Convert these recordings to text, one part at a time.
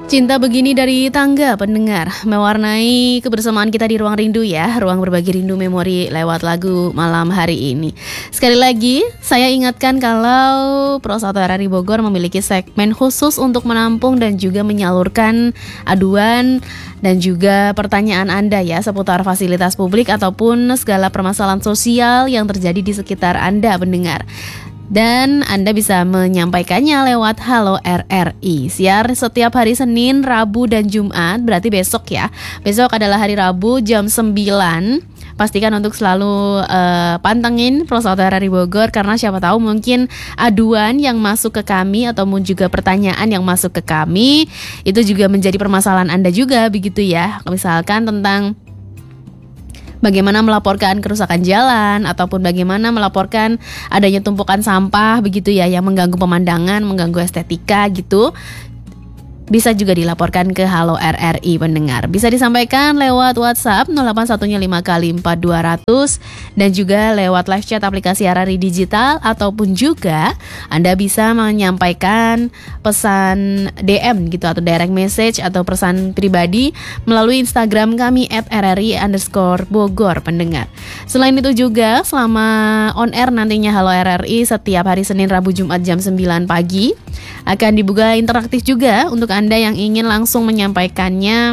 Cinta begini dari tangga pendengar, mewarnai kebersamaan kita di Ruang Rindu ya, ruang berbagi rindu memori lewat lagu malam hari ini. Sekali lagi, saya ingatkan kalau Prosauto RRI Bogor memiliki segmen khusus untuk menampung dan juga menyalurkan aduan dan juga pertanyaan Anda ya seputar fasilitas publik ataupun segala permasalahan sosial yang terjadi di sekitar Anda pendengar. Dan Anda bisa menyampaikannya lewat Halo RRI. Siar setiap hari Senin, Rabu, dan Jumat. Berarti besok ya. Besok adalah hari Rabu jam 9. Pastikan untuk selalu pantengin Prosauto RRI Bogor. Karena siapa tahu mungkin aduan yang masuk ke kami ataupun juga pertanyaan yang masuk ke kami itu juga menjadi permasalahan Anda juga begitu ya. Misalkan tentang bagaimana melaporkan kerusakan jalan ataupun bagaimana melaporkan adanya tumpukan sampah begitu ya yang mengganggu pemandangan, mengganggu estetika gitu. Bisa juga dilaporkan ke Halo RRI pendengar. Bisa disampaikan lewat WhatsApp 0815 dan juga lewat live chat aplikasi RRI Digital ataupun juga Anda bisa menyampaikan pesan DM gitu atau direct message atau pesan pribadi melalui Instagram kami @RRI_Bogor pendengar. Selain itu juga selama on air nantinya Halo RRI setiap hari Senin, Rabu, Jumat jam 9 pagi akan dibuka interaktif juga untuk Anda yang ingin langsung menyampaikannya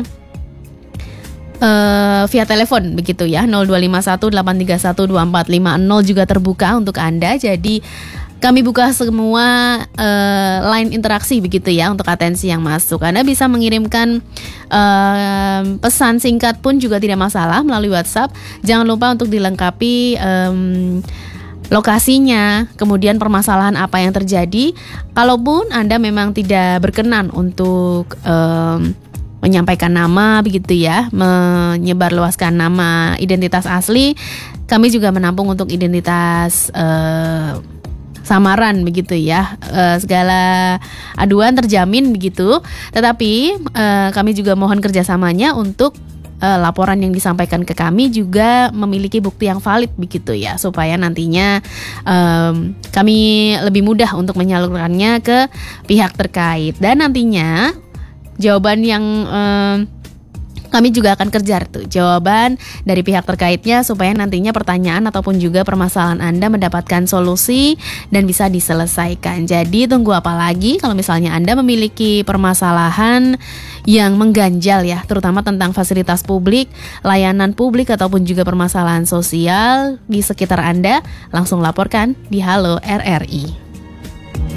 via telepon begitu ya. 0251-831-2450 juga terbuka untuk Anda. Jadi kami buka semua line interaksi begitu ya untuk atensi yang masuk. Anda bisa mengirimkan pesan singkat pun juga tidak masalah melalui WhatsApp. Jangan lupa untuk dilengkapi lokasinya, kemudian permasalahan apa yang terjadi. Kalaupun Anda memang tidak berkenan untuk menyampaikan nama begitu ya, menyebarluaskan nama identitas asli, kami juga menampung untuk identitas samaran begitu ya. Segala aduan terjamin begitu. Tetapi kami juga mohon kerjasamanya untuk laporan yang disampaikan ke kami juga memiliki bukti yang valid begitu ya, supaya nantinya kami lebih mudah untuk menyalurkannya ke pihak terkait. Dan nantinya jawaban yang kami juga akan kejar tuh jawaban dari pihak terkaitnya supaya nantinya pertanyaan ataupun juga permasalahan Anda mendapatkan solusi dan bisa diselesaikan. Jadi tunggu apa lagi kalau misalnya Anda memiliki permasalahan yang mengganjal ya, terutama tentang fasilitas publik, layanan publik ataupun juga permasalahan sosial di sekitar Anda, langsung laporkan di Halo RRI.